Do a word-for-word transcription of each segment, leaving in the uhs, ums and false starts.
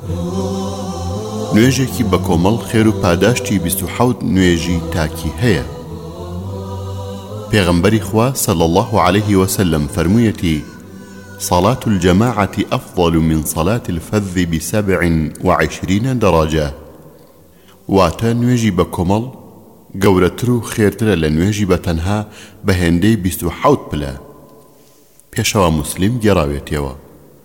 نوێژێکی بە کۆمەڵ خێر و پاداشتی بیست و حەوت نوێژی تاکی هەیە. پێغەمبەری خوا صلی الله عليه وسلم فەرموویەتی: صلاة الجماعة أفضل من صلاة الفذ بسبع وعشرين درجة. واتە نوێژی بە کۆمەڵ گەورەتر و خێرترە لە نوێژی بە تەنها بە هێندەی بیست و حەوت پلە. پێشەوە موسلیم گێڕاوێتەوە.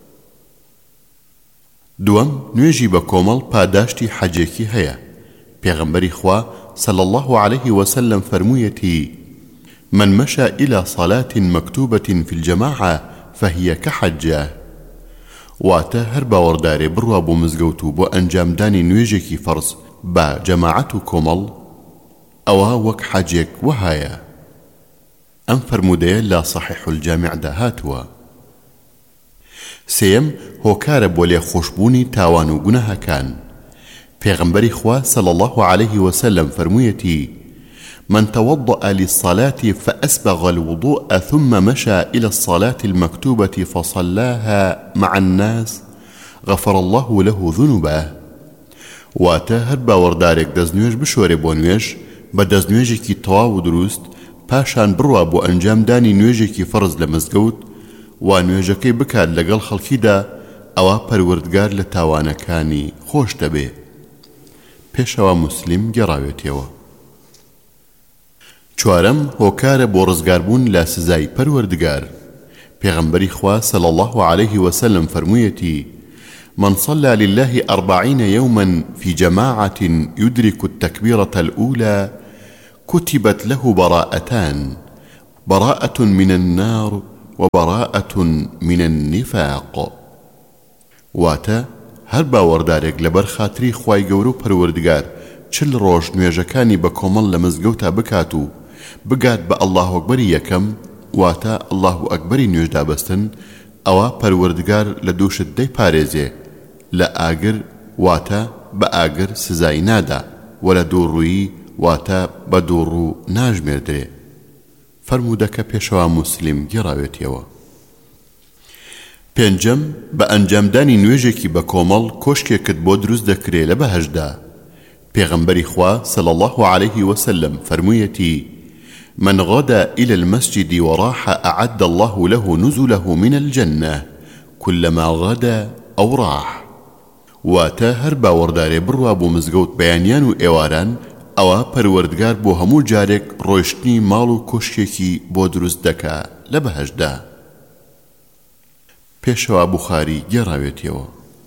دووەم، نوێژی بە کۆمەڵ پاداشتی حەجێکی هەیە. پێغەمبەری خوا صلی الله عليه وسلم فەرموویەتی: من مشى إلى صلاة مكتوبة في الجماعة فهي كحجة. واتە هەر باوەڕدارێ بڕوا بۆ مزگەوت و بۆ ئەنجامدانی نوێژێکی فەرز بە جەماعەت و کۆمەڵ ئەوە وەک حەجێک وهایە. ئەم فەرموودەیە لە صحیح الجامعدا هاتووە. سێیەم، هۆکارە بۆ لێخۆشبوونی تاوان و گوناهەکان. پێغەمبەری خوا صلی الله عليه وسلم فەرموویەتی: من توضأ للصلاة فأسبغ الوضوء ثم مشى إلى الصلاة المكتوبة فصلاها مع الناس غفر الله له ذنوبه. واتە هەر باوەڕدارێک دەستنوێژ بشۆرێ بۆ نوێژ بە دەستنوێژێکی تەواو و دروست، پاشان بڕوا بۆ ئەنجامدانی نوێژێکی فەرز لە مزگەوت و نوێژەکەی بکات لەگەڵ خەڵکیدا، ئەوە پەروەردگار لە تاوانەکانی خۆش دەبێ. پێشەوە موسلیم گێڕاوێتەوە. چوارەم، هۆکارە بۆ ڕزگاربوون لە سزای پەروەردگار. پێغەمبەری خوا صلی الله عليه وسلم فەرموویەتی: من صلى لله أربعين يوما في جماعة يدرك التكبيرة الأولى كتبت له براءتان، براءة من النار وبراءة من النفاق. واتە هەر باوەڕدارێک لەبەر خاتری خوای گەورە و پەروەردگار چل ڕۆژ نوێژەکانی بە کۆمەڵ لە مزگەوتا بکات و بگات بە ئەڵڵاهو ئەکبەری یەکەم، واتە ئەڵڵاهو ئەکبەری نوێژدا بەستن، ئەوە پەروەردگار لە دووشت دەی پارێزێ، لە ئاگر واتە بە ئاگر سزای نادا، و لە دووڕوویی واتە بە دووڕوو ناژمێردرێ. فەرموودەکە پێشەوە موسلیم گێڕاوێتەوە. پێنجەم، بە ئەنجامدانی نوێژێکی بە کۆمەڵ کۆشکێکت بۆ دروست دەکرێ لە بەهەشدا. پێغەمبەری خوا صلی الله عليه وسلم فەرموویەتی: من غدا إلى المسجد وراح أعد الله له نزله من الجنة كلما غدا أو راح. واتە هەر باوەڕدارێ بڕوا بۆ مزگەوت بەیانیان و ئێواران، ئەوە پەروەردگار بۆ هەموو جارێک ڕۆیشتنی ماڵ و کۆشکێکی بۆ دروست دەکا لە بەهەشدا. پێشەوە بوخاری گێڕاوێتەوە.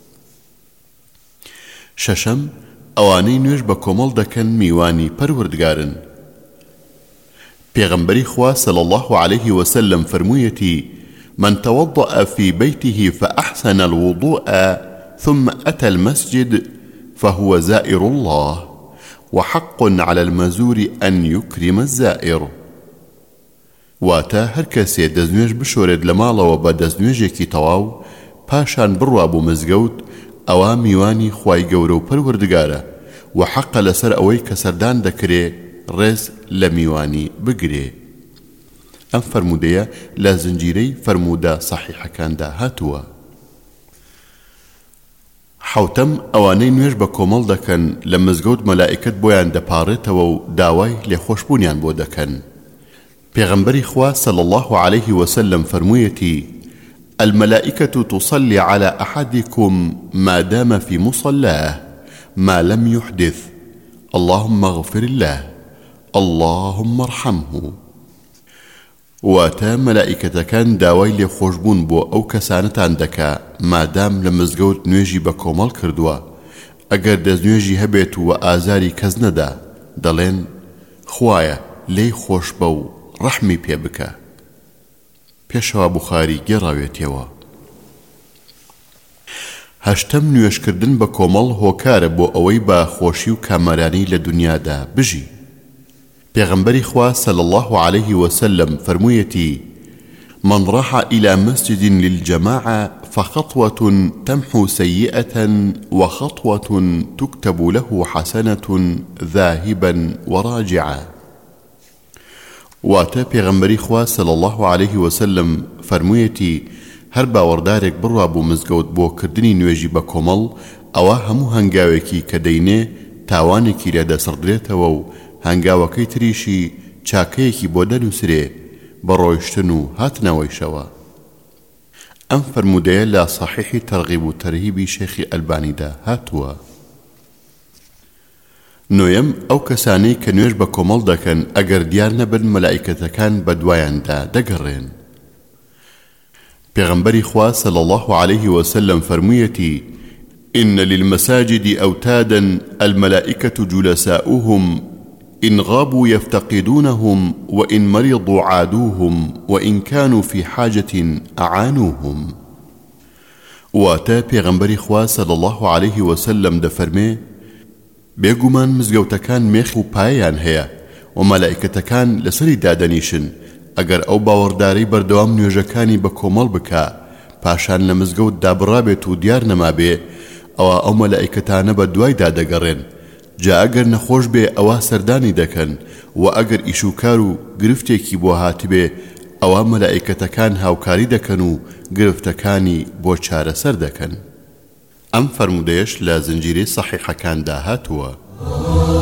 شەشەم، ئەوانەی نوێژ بە کۆمەڵ دەکەن میوانی پەروەردگارن. پێغەمبەری خوا صلی الله عليه وسلم فەرموویەتی: من توضأ في بيته فأحسن الوضوء ثم أتى المسجد فهو زائر الله وحق على المزور أن يكرم الزائر. واتە هەر کەسێ دەستنوێژ بشۆرێت لە ماڵەوە بە دەستنوێژێکی تەواو، پاشان بڕوا بۆ مزگەوت، ئەوە میوانی خوای گەورە و پەروەردگارە و حەقە لەسەر ئەوەی کە سەردان دەکرێ ڕێز لە میوانی بگرێ. ئەم فەرموودەیە لە زنجیرەی فەرموودە سەحیحەکاندا هاتووە. حەوتەم، ئەوانەی نوێژ بە کۆمەڵ دەکەن لە مزگەوت مەلائیکەت بۆیان دەپاڕێتەوە و داوای لێخۆشبوونیان بۆ دەکەن. پێغەمبەری خوا صلی الله عليه وسلم فەرموویەتی: الملائكة تصلي على أحدكم ما دام في مصلاه ما لم يحدث اللهم اغفر له اللهم ارحمه. واتە مەلائیکەتەکان داوای لێخۆشبوون بۆ ئەو کەسانەتان دەکا مادام لە مزگەوت نوێژی بە کۆمەڵ کردووە. ئەگەر دەستنوێژی هەبێت و ئازاری کەس نەدا، دەڵێن: خوایە لێی خۆش بە و ڕەحمی پێ بکە. پێشەوە بوخاری گێڕاوێتەوە. هەشتەم، نوێژکردن بە کۆمەڵ هۆکارە بۆ ئەوەی بە خۆشی و کامەرانی لە دنیادا بژی. پێغەمبەری خوا صلی الله عليه وسلم فەرموویەتی: من راح إلى مسجد للجماعة فخطوة تمحو سيئة وخطوة تكتب له حسنة ذاهبا وراجعا. واتە پێغەمبەری خوا صلی الله عليه وسلم فەرموویەتی: هەر باوەڕدارێک بڕوا بۆ مزگەوت بۆ کردنی نوێژی بە کۆمەڵ، ئەوە هەموو هەنگاوێکی کە دەینێ تاوانێکی لێدەسڕدرێتەوە و هەنگاوەکەی تریشی چاکەیەکی بۆ دەنووسرێ بە ڕۆیشتن و هاتنەوەیشەوە. ئەم فەرمودەیە لە صحیحی تەرغیب و تەرهیبی شێخی ئەلبانیدا هاتووە. نۆیەم ئەو کەسانەی کە نوێژ بە کۆمەڵ دەکەن ئەگەر دیار نەبن مەلائیکەتەکان بە دوایاندا دەگەڕێن. پێغەمبەری خوا صلی الله عليه وسلم فەرموویەتی: إن للمساجد أوتادا الملائكة جلساؤهم إن غابوا يفتقدونهم وإن مرضوا عادوهم وإن كانوا في حاجة أعانوهم. واتا پێغەمبەری خوا صلی الله عليه وسلم دەفەرمێ: بێگومان مزگەوتەکان مێخ و پایان هەیە و مەلائیکەتەکان لەسەری دادەنیشن ئەگەر ئەو باوەڕدارەی بەردەوام نوێژەکانی بە کۆمەڵ بکا پاشان لە مزگەوت دابڕابێت و دیار نەمابێ ئەوە ئەو مەلائیکەتانە بە دوای دادەگەڕێن. جا ئەگەر نەخۆش بێ ئەوە سەردانی دەکەن و ئەگەر ئیشوکار و گرفتێکی بۆ هاتبێ ئەوە مەلائیکەتەکان هاوکاری دەکەن و گرفتەکانی بۆ چارەسەر دەکەن. ئەم فەرمودەیەش لە زنجیرەی سەحیحەکاندا هاتووە.